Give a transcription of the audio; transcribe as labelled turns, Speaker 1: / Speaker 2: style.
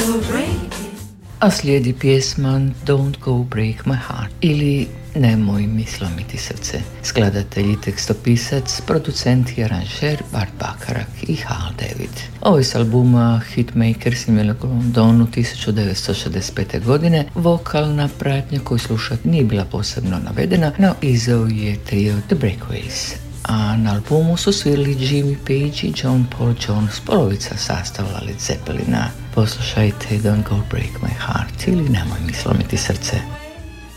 Speaker 1: A slijedi pjesma Don't Go Break My Heart ili Nemoj mi slomiti srce. Skladatelj i tekstopisac, producent i aranžer Bart Bacharach i Hal David. Ovo je s albuma Hitmakers imeli u Londonu 1965. godine. Vokalna pratnja koju slušati nije bila posebno navedena, no izao je trio The Breakaways. A na albumu su svirali Jimmy Page i John Paul Jones, polovica sastava Led Zeppelina. Poslušajte Don't Go Break My Heart ili Nemoj mi slomiti srce.